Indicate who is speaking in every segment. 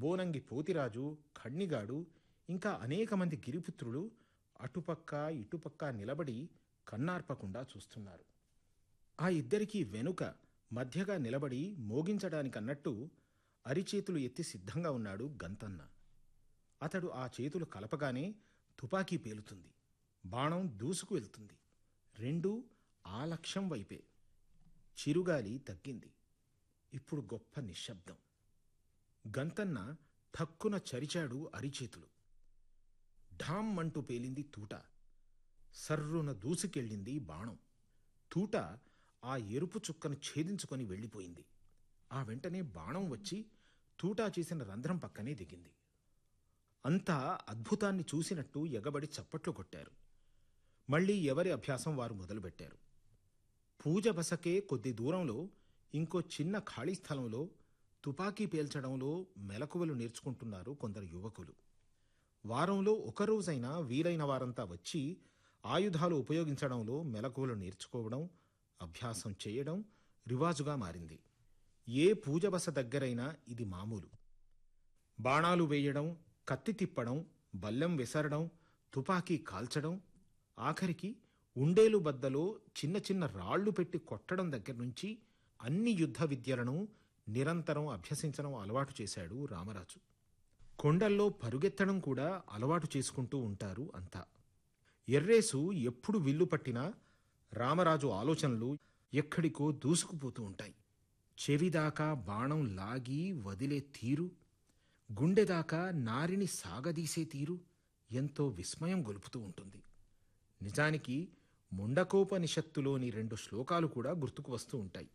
Speaker 1: బోనంగి పోతిరాజు, ఖణ్ణిగాడు, ఇంకా అనేక మంది గిరిపుత్రులు అటుపక్క ఇటుపక్క నిలబడి కన్నార్పకుండా చూస్తున్నారు. ఆ ఇద్దరికీ వెనుక మధ్యగా నిలబడి మోగించడానికన్నట్టు అరిచేతులు ఎత్తి సిద్ధంగా ఉన్నాడు గంతన్న. అతడు ఆ చేతులు కలపగానే తుపాకీ పేలుతుంది. బాణం దూసుకు వెళ్తుంది. రెండూ ఆ లక్ష్యం వైపే. చిరుగాలి తగ్గింది. ఇప్పుడు గొప్ప నిశ్శబ్దం. గంతన్న ఠక్కున చరిచాడు అరిచేతులు. ఢామ్ అంటూ పేలింది తూట. సర్రున దూసుకెళ్ళింది బాణం. తూట ఆ ఎరుపు చుక్కను ఛేదించుకొని వెళ్ళిపోయింది. ఆ వెంటనే బాణం వచ్చి తూటా చేసిన రంధ్రం పక్కనే దిగింది. అంతా అద్భుతాన్ని చూసినట్టు ఎగబడి చప్పట్లు కొట్టారు. మళ్లీ ఎవరి అభ్యాసం వారు మొదలుపెట్టారు. పూజ బసకే కొద్ది దూరంలో ఇంకో చిన్న ఖాళీ స్థలంలో తుపాకీ పేల్చడంలో మెలకువలు నేర్చుకుంటున్నారు కొందరు యువకులు. వారంలో ఒకరోజైనా వీలైన వారంతా వచ్చి ఆయుధాలు ఉపయోగించడంలో మెలకువలు నేర్చుకోవడం, అభ్యాసం చేయడం రివాజుగా మారింది. ఏ పూజ బస దగ్గరైనా ఇది మామూలు. బాణాలు వేయడం, కత్తి తిప్పడం, బల్లెం విసరడం, తుపాకీ కాల్చడం, ఆఖరికి ఉండేలు బద్దలో చిన్న చిన్న రాళ్లు పెట్టి కొట్టడం దగ్గర నుంచి అన్ని యుద్ధ విద్యలను నిరంతరం అభ్యసించడం అలవాటు చేశాడు రామరాజు. కొండల్లో పరుగెత్తడం కూడా అలవాటు చేసుకుంటూ ఉంటారు అంతా. ఎర్రేసు ఎప్పుడు విల్లు పట్టినా రామరాజు ఆలోచనలు ఎక్కడికో దూసుకుపోతూ ఉంటాయి. చెవిదాకా బాణం లాగి వదిలే తీరు, గుండెదాకా నారిని సాగదీసే తీరు ఎంతో విస్మయం గొలుపుతూ ఉంటుంది. నిజానికి ముండకోపనిషత్తులోని 2 శ్లోకాలు కూడా గుర్తుకు వస్తూ ఉంటాయి.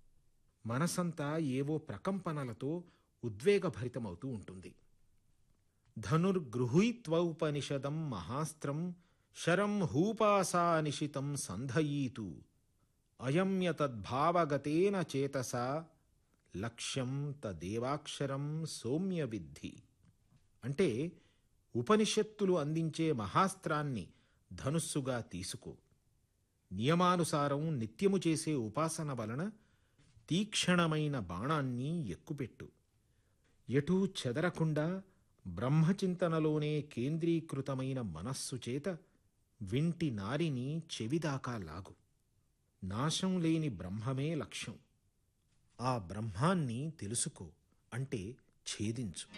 Speaker 1: మనసంతా ఏవో ప్రకంపనలతో ఉద్వేగభరితమవుతూ ఉంటుంది. ధనుర్గృహీత్వౌపనిషదం మహాస్త్రం శరం హూపాసానిశితం సంధయీతు అయమ్యతద్భావగతేన చేతసా లక్ష్యం తదేవాక్షరం సౌమ్య విద్ధి. అంటే ఉపనిషత్తులు అందించే మహాస్త్రాన్ని ధనుస్సుగా తీసుకో. నియమానుసారం నిత్యము చేసే ఉపాసన వలన తీక్షణమైన బాణాన్ని ఎక్కుపెట్టు. ఎటూ చెదరకుండా బ్రహ్మచింతనలోనే కేంద్రీకృతమైన మనస్సు చేత వింటి నారిని చెవిదాకా లాగు. నాశం లేని బ్రహ్మమే లక్ష్యం. ఆ బ్రహ్మాన్ని తెలుసుకో అంటే ఛేదించు.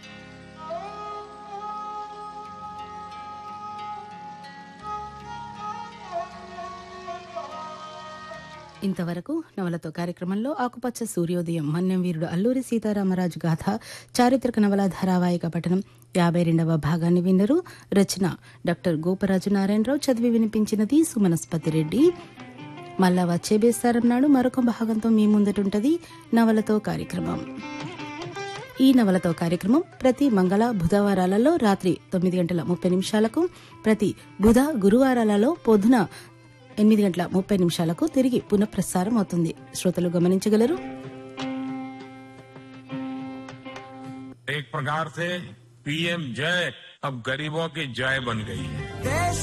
Speaker 2: ఇంతవరకు నవలతో కార్యక్రమంలో ఆకుపచ్చ సూర్యోదయం, మన్యం వీరుడు అల్లూరి సీతారామరాజు గాథ చారిత్రక నవల ధారావాహిక పఠనం 52వ భాగాన్ని విన్నరు. రచన డాక్టర్ గోపరాజు నారాయణరావు. చదివి వినిపించినది సుమనస్పతి రెడ్డి. మళ్ళా వచ్చే బేస్తారం నాడు మరొక భాగంతో మీ ముందటుంటది నవలతో కార్యక్రమం. ఈ నవలతో కార్యక్రమం ప్రతి మంగళ బుధవారాలలో రాత్రి 9:30 ప్రతి బుధ గురువారాలలో పొద్దున 8:30 తిరిగి పునఃప్రసారం అవుతుంది. శ్రోతలు గమనించగలరు.
Speaker 3: एक प्रकार से पीएम जय अब गरीबों की जय बन गई है.